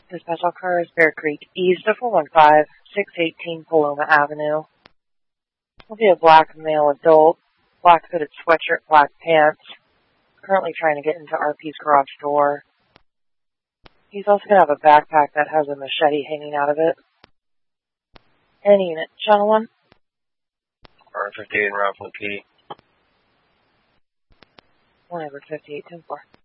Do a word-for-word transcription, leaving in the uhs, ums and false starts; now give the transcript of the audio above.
Dispatch all cars, Bear Creek East of four one five, six eighteen Paloma Avenue. Will be a black male adult, black hooded sweatshirt, black pants. Currently trying to get into R P's garage door. He's also going to have a backpack that has a machete hanging out of it. Any unit, channel one. R fifty-eight, Rockland P D. one over fifty-eight, ten four.